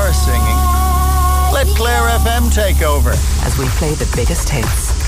singing. Let Claire FM take over as we play the biggest hits.